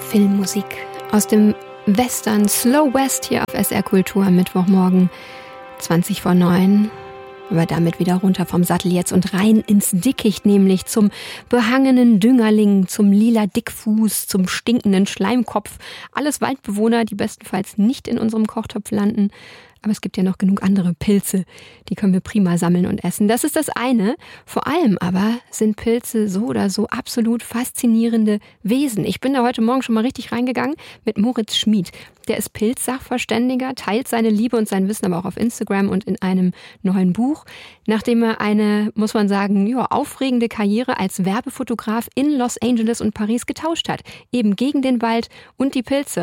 Filmmusik aus dem Western Slow West hier auf SR Kultur am Mittwochmorgen 20:09. Aber damit wieder runter vom Sattel jetzt und rein ins Dickicht, nämlich zum behangenen Düngerling, zum lila Dickfuß, zum stinkenden Schleimkopf. Alles Waldbewohner, die bestenfalls nicht in unserem Kochtopf landen. Aber es gibt ja noch genug andere Pilze, die können wir prima sammeln und essen. Das ist das eine. Vor allem aber sind Pilze so oder so absolut faszinierende Wesen. Ich bin da heute Morgen schon mal richtig reingegangen mit Moritz Schmid. Der ist Pilzsachverständiger, teilt seine Liebe und sein Wissen aber auch auf Instagram und in einem neuen Buch. Nachdem er eine, muss man sagen, aufregende Karriere als Werbefotograf in Los Angeles und Paris getauscht hat. Eben gegen den Wald und die Pilze.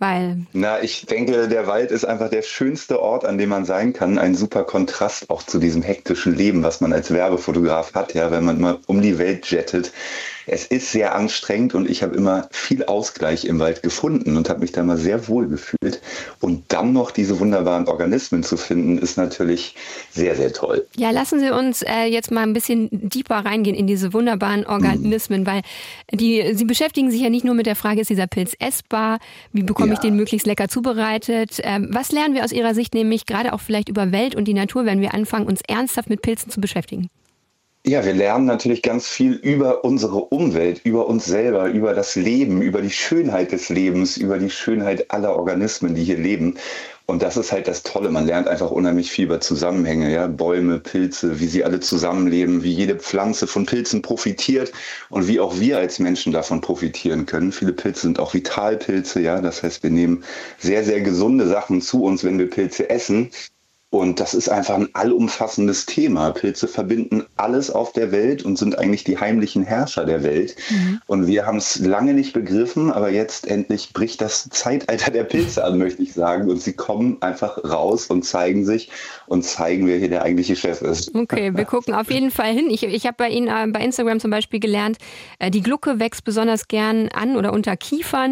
Ich denke, der Wald ist einfach der schönste Ort, an dem man sein kann. Ein super Kontrast auch zu diesem hektischen Leben, was man als Werbefotograf hat, ja, wenn man mal um die Welt jettet. Es ist sehr anstrengend und ich habe immer viel Ausgleich im Wald gefunden und habe mich da mal sehr wohl gefühlt. Und dann noch diese wunderbaren Organismen zu finden, ist natürlich sehr, sehr toll. Ja, lassen Sie uns jetzt mal ein bisschen deeper reingehen in diese wunderbaren Organismen, weil Sie beschäftigen sich ja nicht nur mit der Frage, ist dieser Pilz essbar, wie bekomme ich den möglichst lecker zubereitet. Was lernen wir aus Ihrer Sicht nämlich gerade auch vielleicht über Welt und die Natur, wenn wir anfangen, uns ernsthaft mit Pilzen zu beschäftigen? Ja, wir lernen natürlich ganz viel über unsere Umwelt, über uns selber, über das Leben, über die Schönheit des Lebens, über die Schönheit aller Organismen, die hier leben. Und das ist halt das Tolle. Man lernt einfach unheimlich viel über Zusammenhänge, ja, Bäume, Pilze, wie sie alle zusammenleben, wie jede Pflanze von Pilzen profitiert und wie auch wir als Menschen davon profitieren können. Viele Pilze sind auch Vitalpilze, ja. Das heißt, wir nehmen sehr, sehr gesunde Sachen zu uns, wenn wir Pilze essen. Und das ist einfach ein allumfassendes Thema. Pilze verbinden alles auf der Welt und sind eigentlich die heimlichen Herrscher der Welt. Und wir haben es lange nicht begriffen, aber jetzt endlich bricht das Zeitalter der Pilze an, möchte ich sagen. Und sie kommen einfach raus und zeigen sich und zeigen, wer hier der eigentliche Chef ist. Okay, wir gucken auf jeden Fall hin. Ich habe bei Ihnen bei Instagram zum Beispiel gelernt, die Glucke wächst besonders gern an oder unter Kiefern.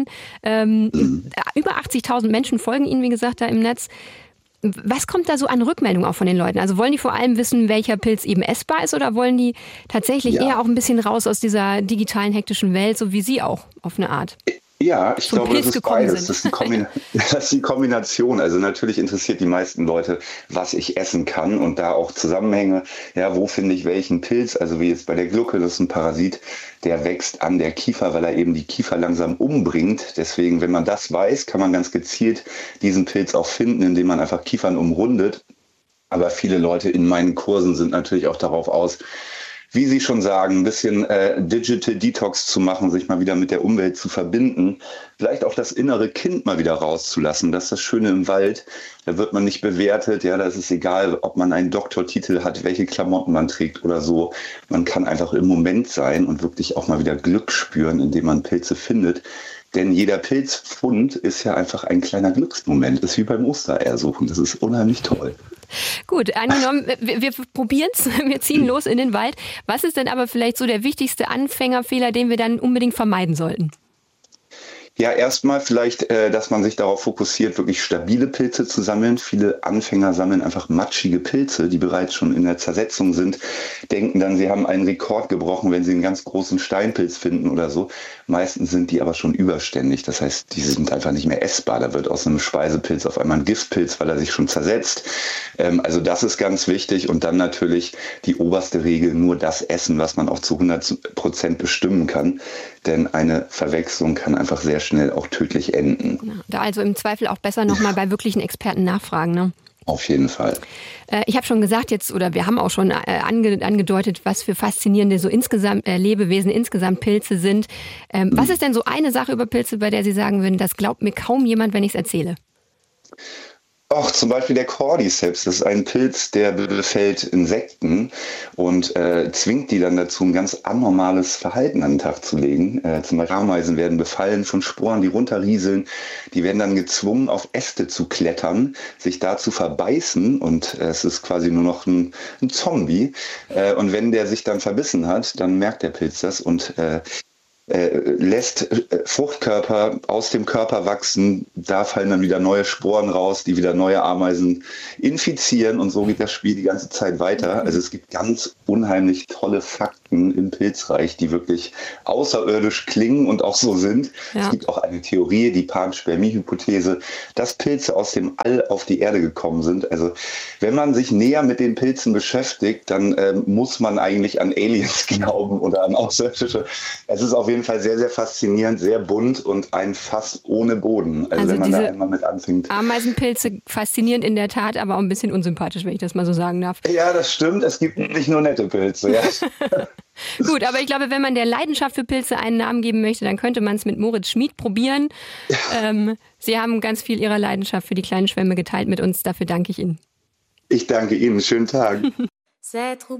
Über 80.000 Menschen folgen Ihnen, wie gesagt, da im Netz. Was kommt da so an Rückmeldung auch von den Leuten? Also wollen die vor allem wissen, welcher Pilz eben essbar ist oder wollen die tatsächlich eher auch ein bisschen raus aus dieser digitalen, hektischen Welt, so wie Sie auch auf eine Art? Ja, ich glaube, das ist beides. Das ist die Kombination. Also natürlich interessiert die meisten Leute, was ich essen kann und da auch Zusammenhänge. Ja, wo finde ich welchen Pilz? Also wie jetzt bei der Glucke, das ist ein Parasit, der wächst an der Kiefer, weil er eben die Kiefer langsam umbringt. Deswegen, wenn man das weiß, kann man ganz gezielt diesen Pilz auch finden, indem man einfach Kiefern umrundet. Aber viele Leute in meinen Kursen sind natürlich auch darauf aus, wie Sie schon sagen, ein bisschen Digital Detox zu machen, sich mal wieder mit der Umwelt zu verbinden, vielleicht auch das innere Kind mal wieder rauszulassen. Das ist das Schöne im Wald. Da wird man nicht bewertet. Ja, da ist es egal, ob man einen Doktortitel hat, welche Klamotten man trägt oder so. Man kann einfach im Moment sein und wirklich auch mal wieder Glück spüren, indem man Pilze findet. Denn jeder Pilzfund ist ja einfach ein kleiner Glücksmoment. Ist wie beim Ostereiersuchen. Das ist unheimlich toll. Gut, angenommen, wir probieren es, wir ziehen los in den Wald. Was ist denn aber vielleicht so der wichtigste Anfängerfehler, den wir dann unbedingt vermeiden sollten? Ja, erstmal vielleicht, dass man sich darauf fokussiert, wirklich stabile Pilze zu sammeln. Viele Anfänger sammeln einfach matschige Pilze, die bereits schon in der Zersetzung sind, denken dann, sie haben einen Rekord gebrochen, wenn sie einen ganz großen Steinpilz finden oder so. Meistens sind die aber schon überständig. Das heißt, die sind einfach nicht mehr essbar. Da wird aus einem Speisepilz auf einmal ein Giftpilz, weil er sich schon zersetzt. Also das ist ganz wichtig. Und dann natürlich die oberste Regel, nur das essen, was man auch zu 100% bestimmen kann. Denn eine Verwechslung kann einfach sehr schnell auch tödlich enden. Ja, da also im Zweifel auch besser nochmal bei wirklichen Experten nachfragen, ne? Auf jeden Fall. Ich habe schon gesagt jetzt, oder wir haben auch schon angedeutet, was für faszinierende so insgesamt Lebewesen, insgesamt Pilze sind. Was ist denn so eine Sache über Pilze, bei der Sie sagen würden, das glaubt mir kaum jemand, wenn ich es erzähle? Auch zum Beispiel der Cordyceps, das ist ein Pilz, der befällt Insekten und zwingt die dann dazu, ein ganz anormales Verhalten an den Tag zu legen. Zum Beispiel Ameisen werden befallen von Sporen, die runterrieseln. Die werden dann gezwungen, auf Äste zu klettern, sich da zu verbeißen und es ist quasi nur noch ein Zombie. Und wenn der sich dann verbissen hat, dann merkt der Pilz das und lässt Fruchtkörper aus dem Körper wachsen, da fallen dann wieder neue Sporen raus, die wieder neue Ameisen infizieren und so geht das Spiel die ganze Zeit weiter. Also es gibt ganz unheimlich tolle Fakten Fakten im Pilzreich, die wirklich außerirdisch klingen und auch so sind. Ja. Es gibt auch eine Theorie, die Panspermie-Hypothese, dass Pilze aus dem All auf die Erde gekommen sind. Also wenn man sich näher mit den Pilzen beschäftigt, dann muss man eigentlich an Aliens glauben oder an Außerirdische. Es ist auf jeden Fall sehr, sehr faszinierend, sehr bunt und ein Fass ohne Boden. Also wenn man da einmal mit anfängt. Ameisenpilze faszinierend in der Tat, aber auch ein bisschen unsympathisch, wenn ich das mal so sagen darf. Ja, das stimmt. Es gibt nicht nur nette Pilze. Ja. Gut, aber ich glaube, wenn man der Leidenschaft für Pilze einen Namen geben möchte, dann könnte man es mit Moritz Schmid probieren. Sie haben ganz viel Ihrer Leidenschaft für die kleinen Schwämme geteilt mit uns. Dafür danke ich Ihnen. Ich danke Ihnen. Schönen Tag.